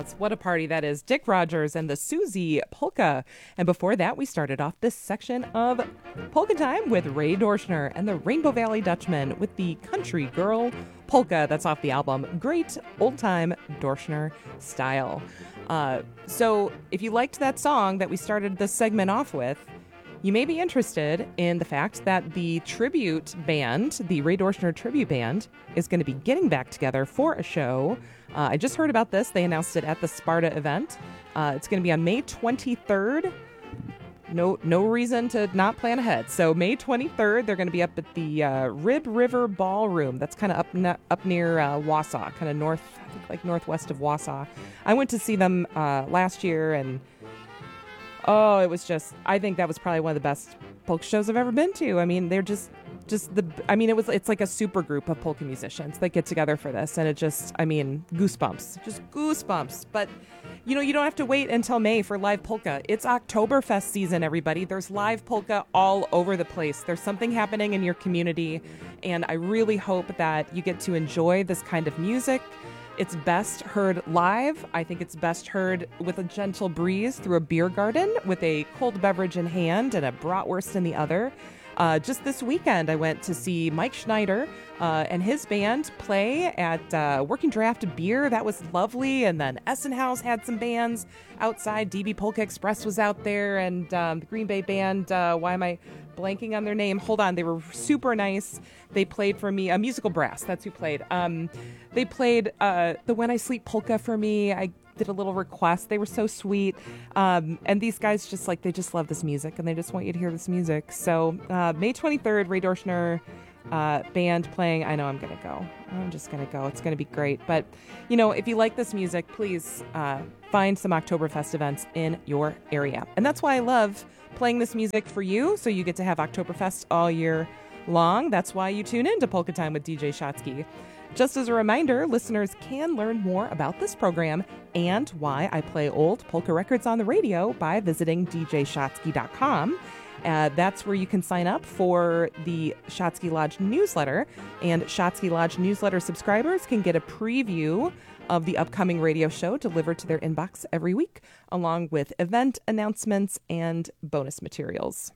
What a party that is. Dick Rogers and the Susie Polka. And before that, we started off this section of Polka Time with Ray Dorschner and the Rainbow Valley Dutchman with the Country Girl Polka. That's off the album Great Old Time Dorschner Style. So if you liked that song that we started this segment off with, you may be interested in the fact that the tribute band, the Ray Dorschner tribute band, is going to be getting back together for a show. I just heard about this. They announced it at the Sparta event. It's going to be on May 23rd. No reason to not plan ahead. So May 23rd, they're going to be up at the Rib River Ballroom. That's kind of up near Wausau, kind of north, I think like northwest of Wausau. I went to see them last year, and oh, it was just, I think that was probably one of the best polka shows I've ever been to. I mean, they're it's like a super group of polka musicians that get together for this. And it just, goosebumps. But, you don't have to wait until May for live polka. It's Oktoberfest season, everybody. There's live polka all over the place. There's something happening in your community. And I really hope that you get to enjoy this kind of music. It's best heard live. I think it's best heard with a gentle breeze through a beer garden with a cold beverage in hand and a bratwurst in the other. Just this weekend, I went to see Mike Schneider and his band play at Working Draft Beer. That was lovely. And then Essenhaus had some bands outside. DB Polka Express was out there, and the Green Bay band, why am I blanking on their name? Hold on. They were super nice. They played for me. Musical Brass, that's who played. They played the When I Sleep Polka for me. I did a little request. They were so sweet. And these guys they just love this music, and they just want you to hear this music. So May 23rd, Ray Dorschner band playing. I know I'm going to go. I'm just going to go. It's going to be great. But, if you like this music, please find some Oktoberfest events in your area. And that's why I love playing this music for you, so you get to have Oktoberfest all year long. That's why you tune in to Polka Time with DJ Shotsky. Just as a reminder, listeners can learn more about this program and why I play old polka records on the radio by visiting djshotsky.com. That's where you can sign up for the Shotsky Lodge newsletter, and Shotsky Lodge newsletter subscribers can get a preview of the upcoming radio show delivered to their inbox every week, along with event announcements and bonus materials.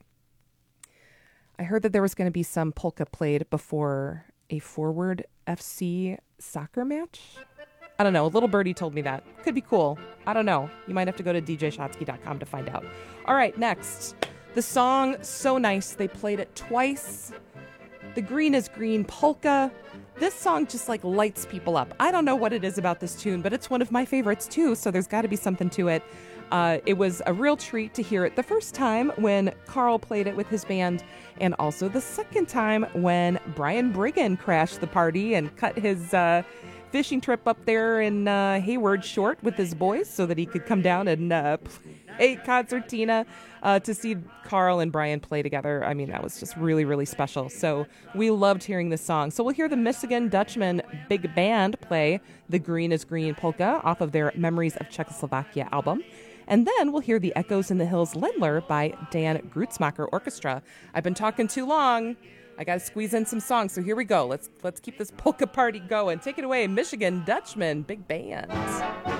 I heard that there was going to be some polka played before a Forward FC soccer match. I don't know. A little birdie told me that. Could be cool. I don't know. You might have to go to djshotsky.com to find out. All right, next. The song, so nice. They played it twice. The Green is Green Polka. This song just lights people up. I don't know what it is about this tune, but it's one of my favorites too, so there's got to be something to it. It was a real treat to hear it the first time when Carl played it with his band, and also the second time when Brian Brigham crashed the party and cut his fishing trip up there in Hayward short with his boys so that he could come down and play concertina to see Carl and Brian play together. I mean, that was just really, really special. So we loved hearing this song. So we'll hear the Michigan Dutchman Big Band play The Green is Green Polka off of their Memories of Czechoslovakia album. And then we'll hear the Echoes in the Hills Ländler by Dan Grutzmacher Orchestra. I've been talking too long. I got to squeeze in some songs, so here we go. Let's keep this polka party going. Take it away, Michigan Dutchman Big Band.